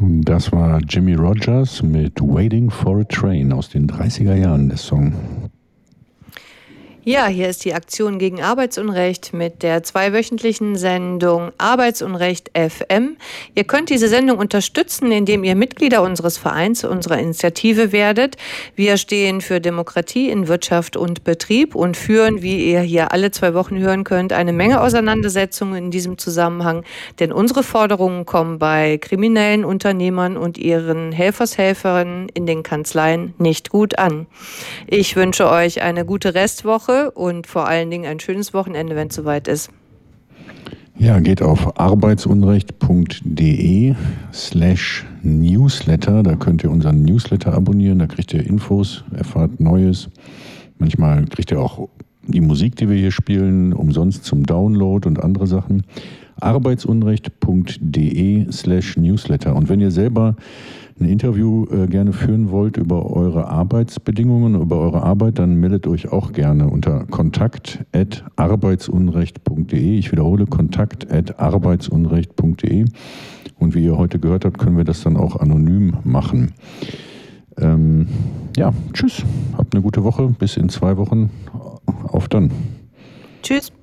Das war Jimmy Rogers mit Waiting for a Train aus den 30er Jahren, der Song. Ja, hier ist die Aktion gegen Arbeitsunrecht mit der zweiwöchentlichen Sendung Arbeitsunrecht FM. Ihr könnt diese Sendung unterstützen, indem ihr Mitglieder unseres Vereins, unserer Initiative werdet. Wir stehen für Demokratie in Wirtschaft und Betrieb und führen, wie ihr hier alle 2 Wochen hören könnt, eine Menge Auseinandersetzungen in diesem Zusammenhang. Denn unsere Forderungen kommen bei kriminellen Unternehmern und ihren Helfershelferinnen in den Kanzleien nicht gut an. Ich wünsche euch eine gute Restwoche und vor allen Dingen ein schönes Wochenende, wenn es soweit ist. Ja, geht auf arbeitsunrecht.de/Newsletter. Da könnt ihr unseren Newsletter abonnieren, da kriegt ihr Infos, erfahrt Neues. Manchmal kriegt ihr auch die Musik, die wir hier spielen, umsonst zum Download und andere Sachen. arbeitsunrecht.de/Newsletter. Und wenn ihr selber ein Interview gerne führen wollt über eure Arbeitsbedingungen, über eure Arbeit, dann meldet euch auch gerne unter kontakt@arbeitsunrecht.de. Ich wiederhole, kontakt@arbeitsunrecht.de. Und wie ihr heute gehört habt, können wir das dann auch anonym machen. Ja, tschüss. Habt eine gute Woche. Bis in 2 Wochen. Auf dann. Tschüss.